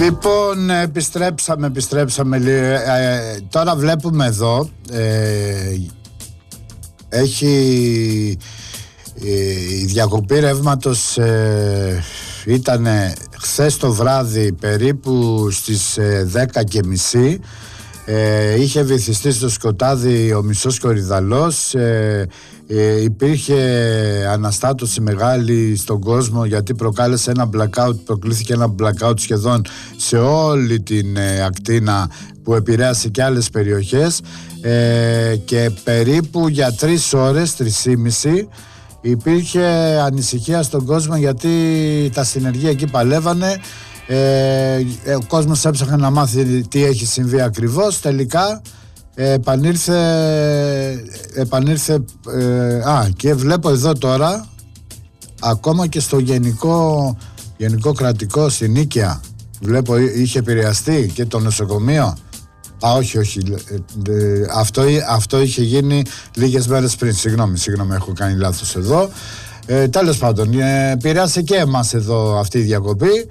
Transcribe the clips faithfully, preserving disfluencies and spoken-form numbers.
Λοιπόν, επιστρέψαμε, επιστρέψαμε. Ε, τώρα βλέπουμε εδώ, ε, έχει ε, η διακοπή ρεύματος ε, ήταν χθες το βράδυ περίπου στις ε, δέκα και μισή. Ε, είχε βυθιστεί στο σκοτάδι ο μισός Κορυδαλός. ε, ε, υπήρχε αναστάτωση μεγάλη στον κόσμο, γιατί προκάλεσε ένα blackout, προκλήθηκε ένα blackout σχεδόν σε όλη την ε, ακτίνα, που επηρέασε και άλλες περιοχές, ε, και περίπου για τρεις ώρες, τρεις και μισή υπήρχε ανησυχία στον κόσμο, γιατί τα συνεργεία εκεί παλεύανε. Ε, ο κόσμος έψαχνε να μάθει τι έχει συμβεί ακριβώς. Τελικά ε, επανήρθε, επανήρθε ε, α, και βλέπω εδώ τώρα ακόμα και στο γενικό, γενικό κρατικό, στην Νίκαια, βλέπω είχε επηρεαστεί και το νοσοκομείο. Α, όχι, όχι. Ε, ε, αυτό, αυτό είχε γίνει λίγες μέρες πριν. Συγγνώμη, συγγνώμη, έχω κάνει λάθος εδώ. Ε, τέλος πάντων, ε, επηρεάσε και εμάς εδώ αυτή η διακοπή.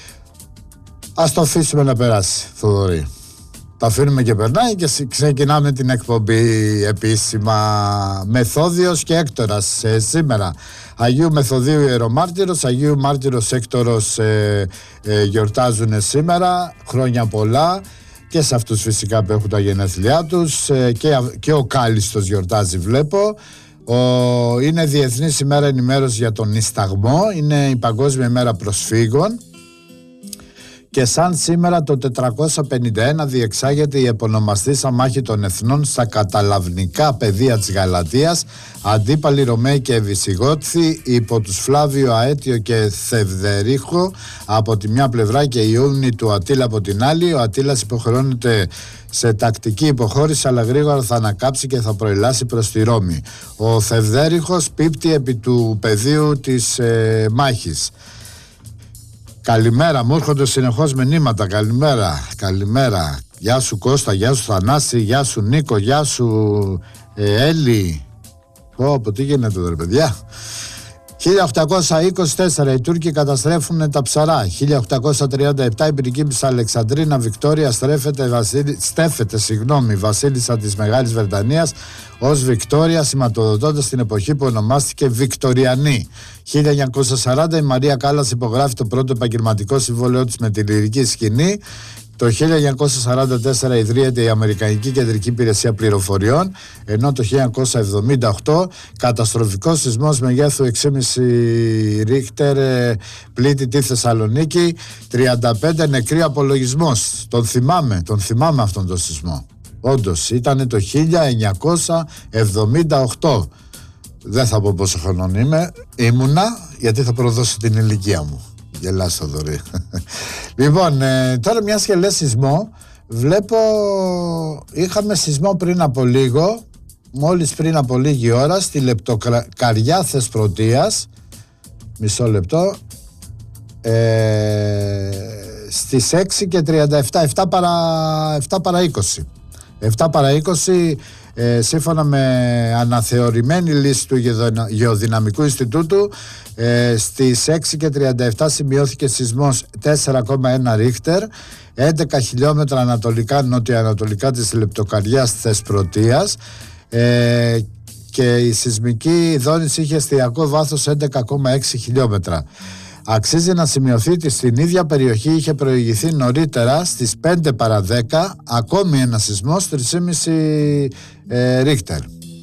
Ας το αφήσουμε να περάσει, Θοδωρή. Το αφήνουμε και περνάει και ξεκινάμε την εκπομπή επίσημα. Μεθόδιος και Έκτορας ε, σήμερα. Αγίου Μεθοδίου Ιερομάρτυρος, Αγίου Μάρτυρος Έκτορος ε, ε, γιορτάζουν σήμερα. Χρόνια πολλά και σε αυτούς φυσικά που έχουν τα γενέθλιά τους, ε, και, και ο Κάλιστος γιορτάζει, βλέπω. Ο, είναι Διεθνής ημέρα ενημέρωση για τον νησταγμό, είναι η Παγκόσμια ημέρα προσφύγων. Και σαν σήμερα το τετρακόσια πενήντα ένα διεξάγεται η επωνομαστήσα μάχη των εθνών στα καταλαυνικά πεδία της Γαλατίας. Αντίπαλοι Ρωμαίοι και Βυσιγότθοι υπό τους Φλάβιο, Αέτιο και Θευδερίχο από τη μια πλευρά και οι Ιούνιοι του Ατήλα από την άλλη. Ο Ατήλας υποχρεώνεται σε τακτική υποχώρηση, αλλά γρήγορα θα ανακάψει και θα προελάσει προς τη Ρώμη. Ο Θευδέριχος πίπτει επί του πεδίου της ε, μάχης. Καλημέρα, μου έρχονται συνεχώς μηνύματα. Καλημέρα, καλημέρα. Γεια σου Κώστα, γεια σου Θανάση, γεια σου Νίκο, γεια σου ε, Έλλη. Πω, πω, τι γίνεται εδώ ρε παιδιά. χίλια οκτακόσια είκοσι τέσσερα οι Τούρκοι καταστρέφουν τα ψαρά. χίλια οκτακόσια τριάντα επτά η πριγκίπισσα Αλεξανδρίνα Βικτόρια στρέφεται, βασίλη, στέφεται συγγνώμη, βασίλισσα της Μεγάλης Βρετανίας ως Βικτόρια, σηματοδοτώντας την εποχή που ονομάστηκε Βικτοριανή. χίλια εννιακόσια σαράντα η Μαρία Κάλλας υπογράφει το πρώτο επαγγελματικό συμβόλαιό της με τη λυρική σκηνή. Το χίλια εννιακόσια σαράντα τέσσερα ιδρύεται η Αμερικανική Κεντρική Υπηρεσία Πληροφοριών, ενώ το χίλια εννιακόσια εβδομήντα οκτώ καταστροφικός σεισμός μεγέθου έξι κόμμα πέντε Ρίχτερ πλήττει τη Θεσσαλονίκη, τριάντα πέντε νεκροί απολογισμός. Τον θυμάμαι, τον θυμάμαι αυτόν τον σεισμό. Όντως, ήταν το χίλια εννιακόσια εβδομήντα οκτώ. Δεν θα πω πόσο χρονών είμαι, ήμουνα, γιατί θα προδώσω την ηλικία μου. Γελάς Θοδωρή. Λοιπόν, ε, τώρα μιας και λες σεισμό, βλέπω είχαμε σεισμό πριν από λίγο, μόλις πριν από λίγη ώρα, στη Λεπτοκαριά Θεσπρωτείας. Μισό λεπτό. Ε, στις έξι και τριάντα επτά, επτά παρά είκοσι. επτά παρά είκοσι, ε, σύμφωνα με αναθεωρημένη λύση του Γεωδυναμικού Ινστιτούτου, ε, στις έξι και τριάντα επτά σημειώθηκε σεισμός τέσσερα κόμμα ένα Ρίχτερ, έντεκα χιλιόμετρα ανατολικά νοτιοανατολικά της Λεπτοκαριάς Θεσπρωτείας, ε, και η σεισμική δόνηση είχε εστιακό βάθος έντεκα κόμμα έξι χιλιόμετρα. Αξίζει να σημειωθεί ότι στην ίδια περιοχή είχε προηγηθεί νωρίτερα στις πέντε παρά δέκα ακόμη ένα σεισμός τρία κόμμα πέντε ε, Ρίχτερ.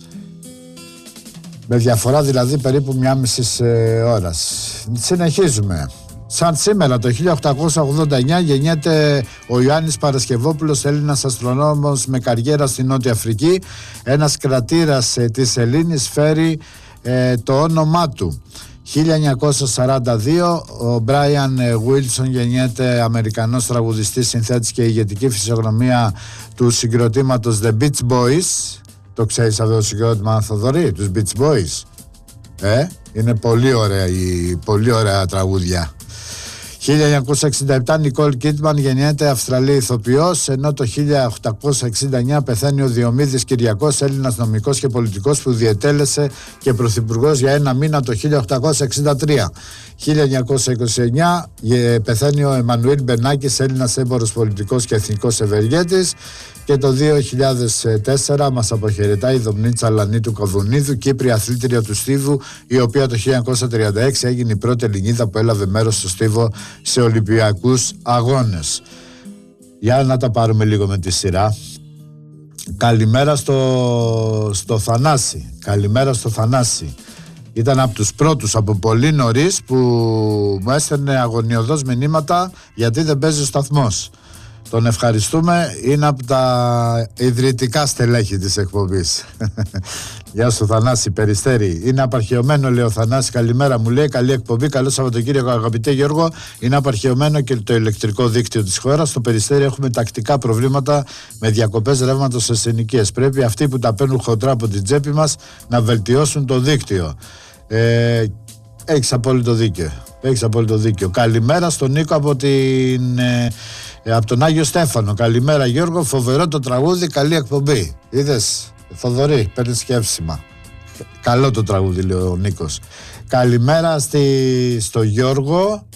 Με διαφορά δηλαδή περίπου μια μισή ε, ώρας. Συνεχίζουμε. Σαν σήμερα το χίλια οκτακόσια ογδόντα εννιά γεννιέται ο Ιωάννης Παρασκευόπουλος, Έλληνας αστρονόμος με καριέρα στη Νότια Αφρική. Ένας κρατήρας ε, της Ελλήνης φέρει ε, το όνομά του. χίλια εννιακόσια σαράντα δύο ο Μπράιαν Βίλσον γεννιέται, Αμερικανός τραγουδιστής, συνθέτης και ηγετική φυσιογνωμία του συγκροτήματος The Beach Boys. Το ξέρεις αυτό το συγκρότημα, Θοδωρή, τους Beach Boys? Ε, είναι πολύ ωραία, η, πολύ ωραία τραγούδια. χίλια εννιακόσια εξήντα επτά Νικόλ Κίτμαν γεννιέται Αυστραλή ηθοποιός, ενώ το χίλια οκτακόσια εξήντα εννιά πεθαίνει ο Διομήδης Κυριακός, Έλληνας νομικός και πολιτικός που διετέλεσε και πρωθυπουργός για ένα μήνα το χίλια οκτακόσια εξήντα τρία. χίλια εννιακόσια είκοσι εννιά πεθαίνει ο Εμμανουήλ Μπενάκης, Έλληνας έμπορος πολιτικός και εθνικός ευεργέτης, και το δύο χιλιάδες τέσσερα μας αποχαιρετάει η Δομνίτσα Λανίτου Καβουνίδου, Κύπρια αθλήτρια του στίβου, η οποία το χίλια εννιακόσια τριάντα έξι έγινε η πρώτη Ελληνίδα που έλαβε μέρος στο στίβο σε Ολυμπιακούς αγώνες. Για να τα πάρουμε λίγο με τη σειρά. Καλημέρα στο, στο Θανάση. Καλημέρα στο Θανάση. Ήταν από τους πρώτους από πολύ νωρίς που μου έστελνε αγωνιωδώς μηνύματα γιατί δεν παίζει ο σταθμός. Τον ευχαριστούμε, είναι από τα ιδρυτικά στελέχη της εκπομπής. Γεια σου Θανάση, Περιστέρη. Είναι απαρχαιωμένο, λέει ο Θανάσης, καλημέρα μου λέει, καλή εκπομπή, καλό Σαββατοκύριακο αγαπητέ Γιώργο. Είναι απαρχαιωμένο και το ηλεκτρικό δίκτυο της χώρας. Στο Περιστέρη έχουμε τακτικά προβλήματα με διακοπές ρεύματος σε συνοικίες. Πρέπει αυτοί που τα παίρνουν χοντρά από την τσέπη μας να βελτιώσουν το δίκτυο. Ε, έχεις απόλυτο δίκιο. Έχεις απόλυτο δίκιο. Καλημέρα στον Νίκο από την... Ε, από τον Άγιο Στέφανο. Καλημέρα Γιώργο, φοβερό το τραγούδι, καλή εκπομπή. Είδες, Θοδωρή, παίρνει σκέψιμα. Καλό το τραγούδι, λέει ο Νίκος. Καλημέρα στη, στο Γιώργο.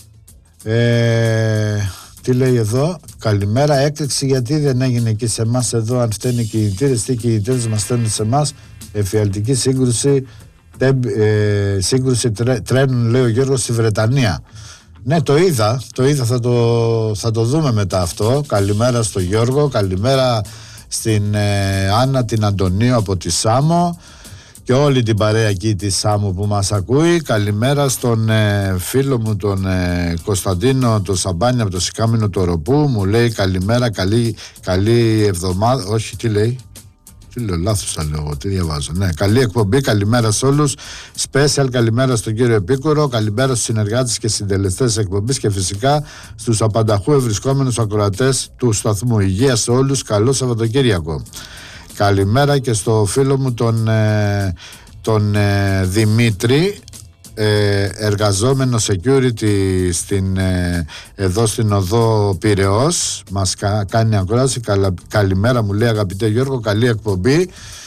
Ε, τι λέει εδώ, καλημέρα, έκρηξη γιατί δεν έγινε εκεί σε εμάς εδώ, αν φταίνει οι κινητήρες, τι κινητήρες μας στέλνουν σε εμάς, εφιαλτική σύγκρουση, τε, ε, σύγκρουση τρέ, τρένων, λέει ο Γιώργος, στη Βρετανία. Ναι, το είδα, το είδα, θα το, θα το δούμε μετά αυτό. Καλημέρα στο Γιώργο, καλημέρα στην ε, Άννα την Αντωνίου από τη Σάμο και όλη την παρέα εκεί τη Σάμο που μας ακούει. Καλημέρα στον ε, φίλο μου τον ε, Κωνσταντίνο τον Σαμπάνι από το Σικάμινο του Οροπού, μου λέει καλημέρα, καλή, καλή εβδομάδα, όχι τι λέει. Τι λέω, λάθος θα λέω, τι διαβάζω. Ναι, καλή εκπομπή, καλημέρα σε όλους. Special καλημέρα στον κύριο Επίκουρο, καλημέρα στους συνεργάτες και συντελεστές της εκπομπής και φυσικά στους απανταχού ευρισκόμενους ακροατές του σταθμού. Υγεία σε όλους, καλό Σαββατοκύριακο. Καλημέρα και στο φίλο μου τον, ε, τον ε, Δημήτρη, ε, εργαζόμενο security στην, ε, εδώ στην οδό Πειραιώς, μας κα, κάνει ακρόαση. Καλα, καλημέρα μου λέει αγαπητέ Γιώργο, καλή εκπομπή.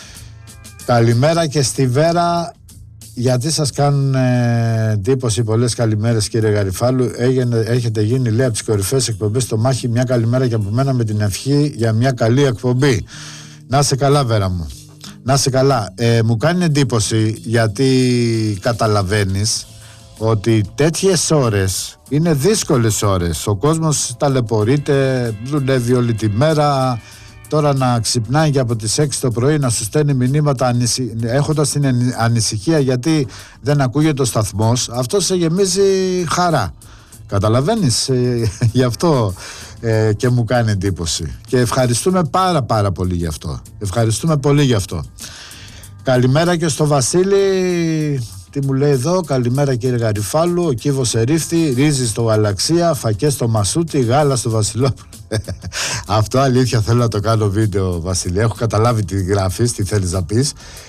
Καλημέρα και στη Βέρα, γιατί σας κάνουν ε, εντύπωση πολλές καλημέρες κύριε Γαριφάλου. Έγινε, έχετε γίνει λέει από τις κορυφαίες εκπομπές στο Μάχη, μια καλημέρα και από μένα με την ευχή για μια καλή εκπομπή. Να σε καλά Βέρα μου. Να σε καλά. Ε, μου κάνει εντύπωση γιατί καταλαβαίνεις ότι τέτοιες ώρες είναι δύσκολες ώρες. Ο κόσμος ταλαιπωρείται, δουλεύει όλη τη μέρα. Τώρα να ξυπνάει και από τις έξι το πρωί να σου στέλνει μηνύματα ανησυχ... έχοντας την ανησυχία γιατί δεν ακούγεται ο σταθμός, αυτό σε γεμίζει χαρά. Καταλαβαίνεις, ε, γι' αυτό ε, και μου κάνει εντύπωση. Και ευχαριστούμε πάρα πάρα πολύ γι' αυτό. Ευχαριστούμε πολύ γι' αυτό. Καλημέρα και στο Βασίλη. Τι μου λέει εδώ, καλημέρα κύριε Γαριφάλου. Ο κύβος ερήφθη, ρύζι στο Γαλαξία, φακές στο Μασούτι, γάλα στο Βασιλόπουλο. Αυτό αλήθεια θέλω να το κάνω βίντεο Βασίλη. Έχω καταλάβει τι γράφεις, τι θέλεις να πεις.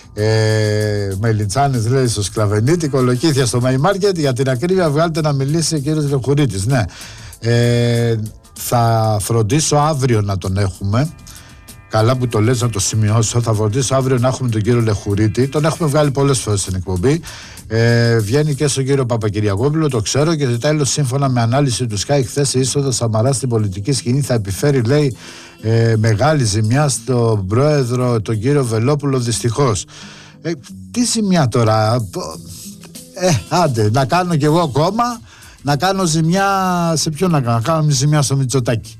Ε, Μελιτσάνες λέει στο Σκλαβενίτη, κολοκύθια στο May Market. Για την ακρίβεια βγάλετε να μιλήσει ο κύριος Λεχουρίτης. Ναι, ε, θα φροντίσω αύριο να τον έχουμε. Καλά που το λες, να το σημειώσω. Θα φροντίσω αύριο να έχουμε τον κύριο Λεχουρίτη. Τον έχουμε βγάλει πολλές φορές στην εκπομπή. Ε, βγαίνει και στον κύριο Παπακυριακόπουλο, το ξέρω. Και τέλος, σύμφωνα με ανάλυση του Sky, χθες η είσοδο Σαμαρά στην πολιτική σκηνή θα επιφέρει, λέει, ε, μεγάλη ζημιά στον πρόεδρο, τον κύριο Βελόπουλο, δυστυχώς. Ε, τι ζημιά τώρα. Ε, άντε, να κάνω κι εγώ κόμμα, να κάνω ζημιά. Σε ποιον να κάνω, να κάνω ζημιά στο Μητσοτάκη.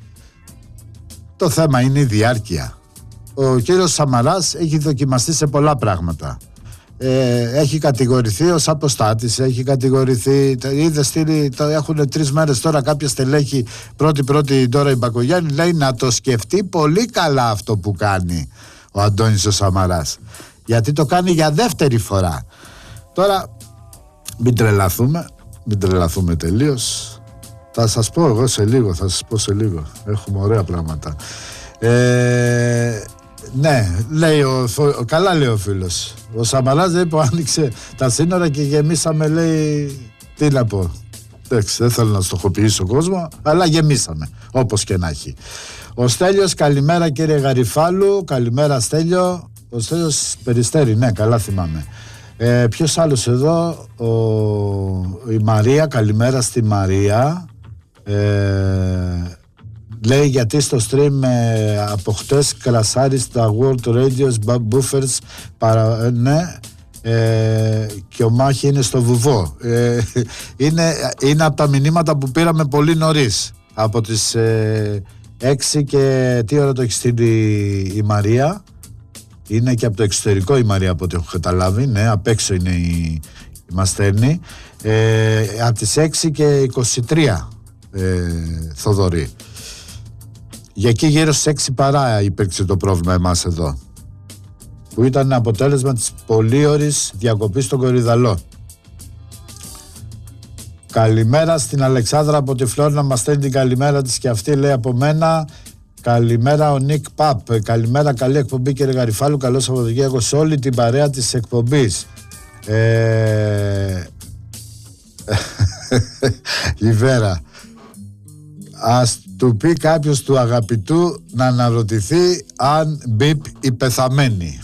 Το θέμα είναι η διάρκεια. Ο κύριος Σαμαράς έχει δοκιμαστεί σε πολλά πράγματα. Ε, έχει κατηγορηθεί ως αποστάτης, έχει κατηγορηθεί, είδε στείλει, το έχουν τρεις μέρες τώρα κάποια στελέχη, πρώτη πρώτη τώρα η Μπακογιάννη λέει να το σκεφτεί πολύ καλά αυτό που κάνει ο Αντώνης ο Σαμαράς, γιατί το κάνει για δεύτερη φορά. Τώρα μην τρελαθούμε, μην τρελαθούμε τελείως. Θα σας πω εγώ σε λίγο, θα σας πω σε λίγο. Έχουμε ωραία πράγματα. Ε, ναι, λέει ο, καλά λέει ο φίλος. Ο Σαμαράς λέει που άνοιξε τα σύνορα και γεμίσαμε, λέει, τι να πω. Εντάξει, δεν θέλω να στοχοποιήσω τον κόσμο, αλλά γεμίσαμε, όπως και να έχει. Ο Στέλιος, καλημέρα κύριε Γαριφάλου. Καλημέρα Στέλιο. Ο Στέλιος Περιστέρη, ναι, καλά θυμάμαι. Ε, ποιος άλλος εδώ? Ο, η Μαρία, καλημέρα στη Μαρία. Ε, λέει γιατί στο stream ε, από χτες κρασάρει στα World Radios Buffers παρα, ναι, ε, και ο Μάχη είναι στο βουβό. Ε, είναι, είναι από τα μηνύματα που πήραμε πολύ νωρίς, από τις ε, έξι και τι ώρα το έχει στείλει η Μαρία. Είναι και από το εξωτερικό η Μαρία, από ό,τι έχω καταλάβει. Ναι, απ' έξω είναι η, η μας στέλνει. Ε, από τις έξι και είκοσι τρία ε, Θοδωρή. Για εκεί γύρω στις έξι παρά υπήρξε το πρόβλημα εμάς εδώ, που ήταν αποτέλεσμα της πολύ ώρης διακοπής στον Κορυδαλό. Καλημέρα στην Αλεξάνδρα από τη Φλόρινα, μας στέλνει την καλημέρα της και αυτή, λέει από μένα. Καλημέρα ο Νίκ Παπ. Καλημέρα, καλή εκπομπή κύριε Γαριφάλου. Καλό Σαββατοκύριακο σε όλη την παρέα της εκπομπής. Ε... Λιβέρα, ας του πει κάποιος του αγαπητού να αναρωτηθεί αν μπιπ η πεθαμένη.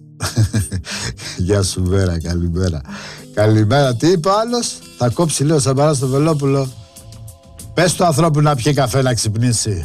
Γεια σου Βέρα, καλημέρα. Καλημέρα, τι είπε ο άλλος? Θα κόψει λίγο σαν παρά στο Βελόπουλο. Πες του ανθρώπου να πιει καφέ να ξυπνήσει.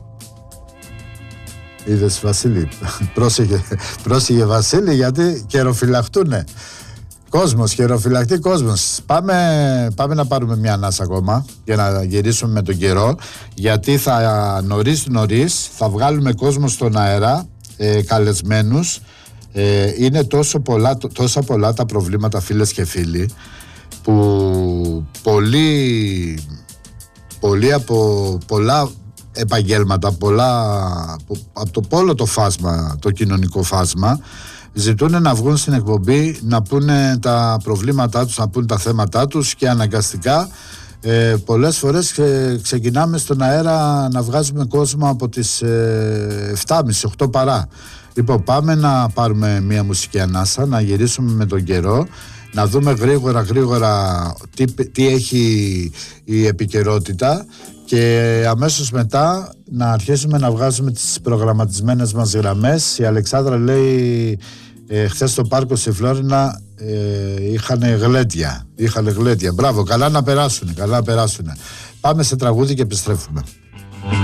Είδες Βασίλη, πρόσεχε, πρόσεχε Βασίλη, γιατί καιροφυλαχτούνε. Κόσμος, καιροφυλαχτεί κόσμος. Πάμε, πάμε να πάρουμε μια ανάσα ακόμα για να γυρίσουμε με τον καιρό, γιατί θα νωρίς νωρίς θα βγάλουμε κόσμο στον αέρα, ε, καλεσμένους. Ε, είναι τόσο πολλά, τόσα πολλά τα προβλήματα, φίλες και φίλοι, που πολλοί, πολλοί από πολλά επαγγέλματα, πολλά από το πόλο το φάσμα, το κοινωνικό φάσμα, ζητούν να βγουν στην εκπομπή, να πούνε τα προβλήματά τους, να πούνε τα θέματά τους, και αναγκαστικά ε, πολλές φορές ξε, ξεκινάμε στον αέρα να βγάζουμε κόσμο από τις ε, επτά και μισή οκτώ παρά. Λοιπόν, πάμε να πάρουμε μια μουσική ανάσα, να γυρίσουμε με τον καιρό, να δούμε γρήγορα γρήγορα τι, τι έχει η επικαιρότητα, και αμέσως μετά να αρχίσουμε να βγάζουμε τις προγραμματισμένες μας γραμμές. Η Αλεξάνδρα λέει ε, χθες στο πάρκο στη Φλόρινα ε, είχαν γλέντια. Είχαν γλέντια. Μπράβο, καλά να περάσουν, καλά να περάσουν. Πάμε σε τραγούδι και επιστρέφουμε.